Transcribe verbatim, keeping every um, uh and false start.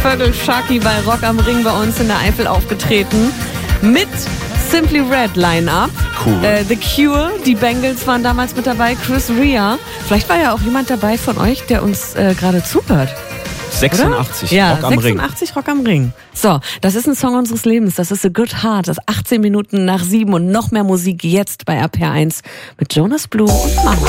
Viertel Sharky bei Rock am Ring bei uns in der Eifel aufgetreten. Mit Simply Red Line-Up. Cool. Äh, The Cure, die Bengals waren damals mit dabei, Chris Rea. Vielleicht war ja auch jemand dabei von euch, der uns äh, gerade zuhört. sechsundachtzig, Oder? Ja, Rock am Ring. sechsundachtzig Rock am Ring. So, das ist ein Song unseres Lebens. Das ist A Good Heart. Das ist achtzehn Minuten nach sieben und noch mehr Musik jetzt bei R P R eins mit Jonas Blue und Mama.